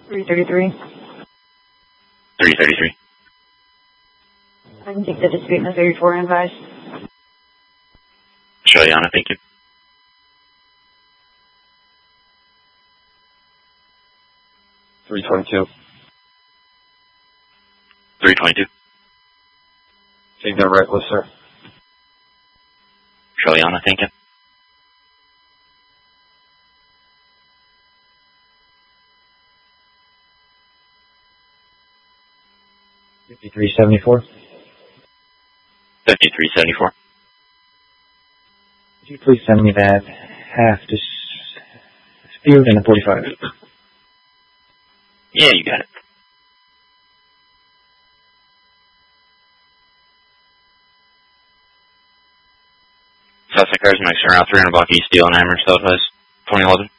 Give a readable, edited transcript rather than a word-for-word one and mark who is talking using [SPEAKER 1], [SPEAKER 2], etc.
[SPEAKER 1] 333.
[SPEAKER 2] 333.
[SPEAKER 1] I can take the dispute in the 34 and advise.
[SPEAKER 2] Shaliana, thank you.
[SPEAKER 3] $322.
[SPEAKER 2] 322.
[SPEAKER 3] Take that reckless, sir.
[SPEAKER 2] Shaliana, thank you.
[SPEAKER 3] $53.74.
[SPEAKER 2] 5374.
[SPEAKER 3] Could you please send me that half dispute in the 45?
[SPEAKER 2] Yeah, you got it. Suspect cars next around 300 block East Steel and Amherst, Southwest 2011.